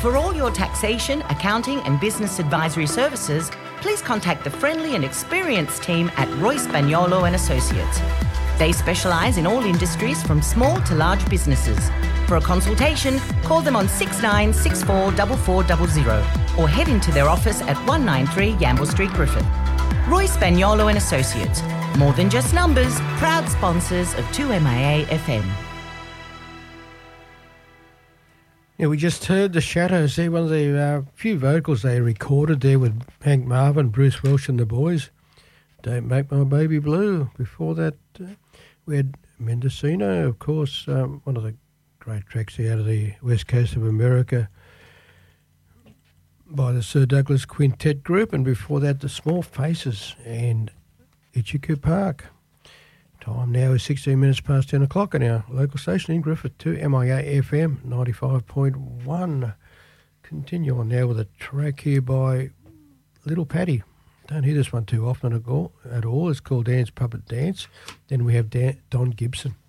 For all your taxation, accounting and business advisory services, please contact the friendly and experienced team at Roy Spagnolo and Associates. They specialise in all industries from small to large businesses. For a consultation, call them on 6964 4400 or head into their office at 193 Gamble Street, Griffith. Roy Spagnolo and Associates. More than just numbers, proud sponsors of 2MIA FM. Yeah, we just heard the Shadows there, one of the few vocals they recorded there with Hank Marvin, Bruce Welch and the boys. Don't Make My Baby Blue. Before that, we had Mendocino, of course, one of the great tracks out of the west coast of America by the Sir Douglas Quintet Group, and before that, the Small Faces and Itchycoo Park. Time now is 16 minutes past 10 o'clock on our local station in Griffith, 2MIA FM 95.1. Continue on now with a track here by Little Paddy. Don't hear this one too often at all. It's called Dance Puppet Dance. Then we have Don Gibson.